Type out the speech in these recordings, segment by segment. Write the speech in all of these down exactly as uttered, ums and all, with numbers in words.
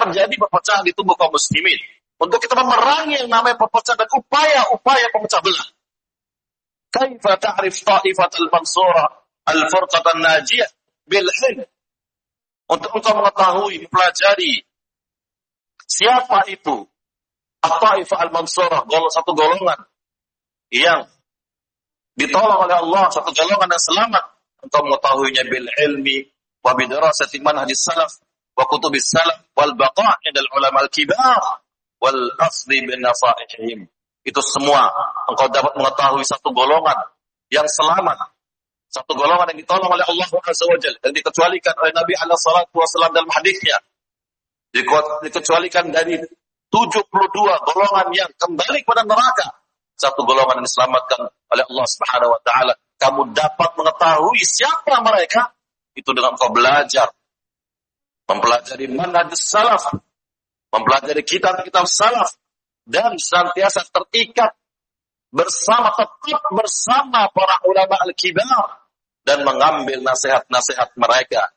terjadi perpecahan di tubuh kaum muslimin. Untuk kita memerangi yang namanya perpecahan dan upaya-upaya pemecah belah. Kaifa ta'rif ta'ifatal mansurah al-furqatan najiyah bil ilm. Untuk engkau mengetahui, mempelajari siapa itu at-ta'ifah al-mansurah, satu golongan yang ditolong oleh Allah, satu golongan yang selamat. Engkau mengetahuinya bil ilmi wa bidarasati manhajis salaf wa kutubis salaf wal baqa' indal ulama al-kibar wal asli bin nasaihim. Itu semua engkau dapat mengetahui satu golongan yang selamat, satu golongan yang ditolong oleh Allah Azza wa Jalla, yang dikecualikan oleh Nabi alaihi salatu wasallam dalam hadisnya, dikecualikan dari tujuh puluh dua golongan yang kembali kepada neraka. Satu golongan yang diselamatkan oleh Allah Subhanahu wa taala. Kamu dapat mengetahui siapa mereka itu dengan kau belajar, mempelajari manhaj salaf, mempelajari kitab-kitab salaf, dan senantiasa terikat bersama, tetap bersama para ulama al-kibar dan mengambil nasihat-nasihat mereka.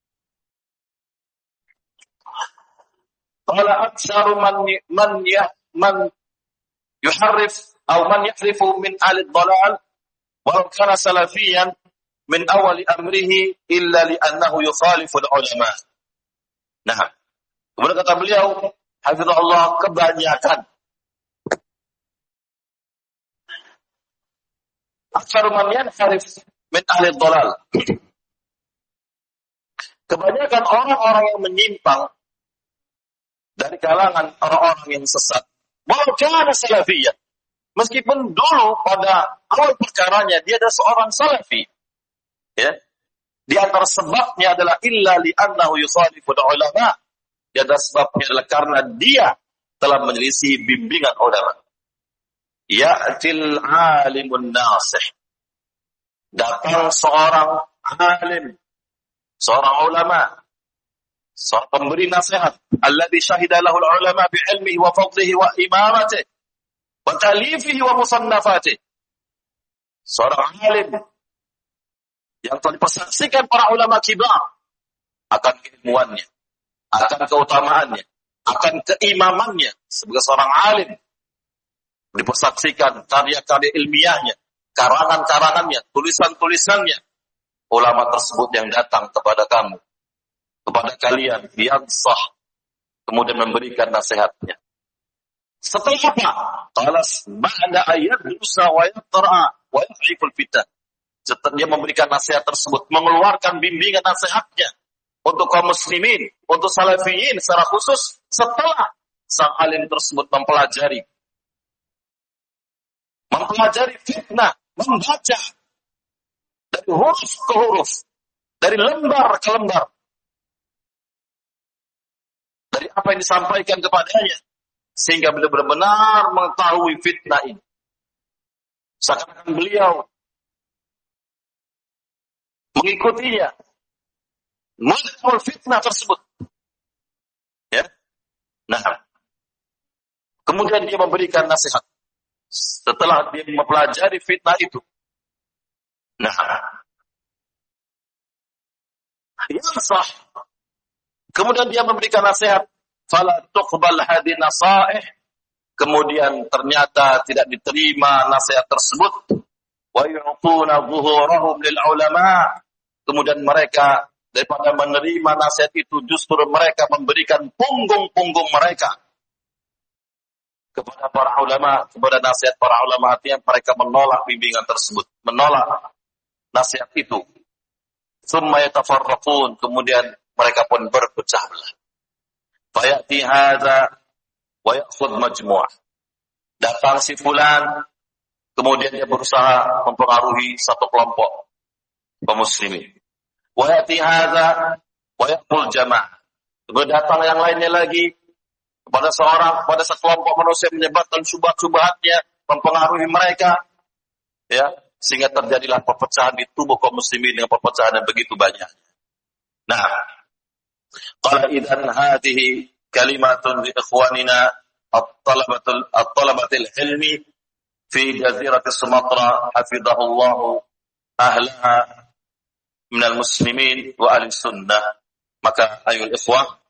Qala aktsaru man man ya man yuharrif atau man yahrifu min ahli dhalal wa kana salafiyan min awal amrihi illa li annahu yukhalifu al-ulama. Nah, kemudian kata beliau, hafizahullah, kebanyakan aktsaru man yanharif min ahli dhalal. Kebanyakan orang-orang yang menyimpang dari kalangan orang-orang yang sesat, walau kana salafiyyan, meskipun dulu pada awal perkaranya dia adalah seorang salafi, ya. Di antara sebabnya adalah illa li annahu yukhalifu ulama. Dia ada sebabnya adalah karena dia telah menyelisih bimbingan ulama. Ya'til alimun nasih. Datang seorang alim, seorang ulama, seorang pemberi nasihat, alladhi syahida lahu ulama bi'ilmihi wa fadlihi wa imaratihi wa ta'lifihi wa musannafatihi. Seorang alim yang telah dipersaksikan para ulama kibar akan keilmuannya, akan keutamaannya, akan keimamannya sebagai seorang alim. Dipersaksikan karya-karya ilmiahnya, karangan-karangannya, tulisan-tulisannya. Ulama tersebut yang datang kepada kamu, kepada kalian, yansah, kemudian memberikan nasihatnya. Setelah apa? Qalas ba'da ayat berusaha wa yatra wa yahiful fitan. Setelah dia memberikan nasihat tersebut, mengeluarkan bimbingan nasihatnya untuk kaum muslimin, untuk salafiyin secara khusus, setelah sang alim tersebut mempelajari mempelajari fitnah, membaca dari huruf ke huruf, dari lembar ke lembar, dari apa yang disampaikan kepadanya, sehingga beliau benar-benar mengetahui fitnah ini. Seakan-akan beliau mengikutinya, mengikut fitnah tersebut. Ya. Nah, kemudian dia memberikan nasihat setelah dia mempelajari fitnah itu. Nah, yang sah. Kemudian dia memberikan nasihat, fala tuqbal hadhihi nasaih. Kemudian ternyata tidak diterima nasihat tersebut. Wa yu'tuna dhuhurahum lil ulama. Kemudian mereka daripada menerima nasihat itu justru mereka memberikan punggung-punggung mereka kepada para ulama, kepada nasihat para ulama, artinya mereka menolak bimbingan tersebut, menolak nasihat itu. Tsumma yatafarraqun, kemudian mereka pun berpecah belah. Fayati hadza wa ya'khudh majmu'ah. Datang si fulan, kemudian dia berusaha mempengaruhi satu kelompok kaum muslimin. Wa ya'ti hadza wa ya'khudh jama'ah. Kemudian datang yang lainnya lagi, kepada seorang, kepada sekelompok manusia menyebarkan syubhat-syubhatnya, mempengaruhi mereka, ya, sehingga terjadilah perpecahan di tubuh kaum muslimin dengan perpecahan yang begitu banyak. Nah, qala idzan hadhihi kalimatun li ikhwanina at-talabatul at-talabatil ilmi fi jazirati Sumatra hafizahullahu ahlaha minal muslimin wa ahli sunnah. Maka ayul ikhwah,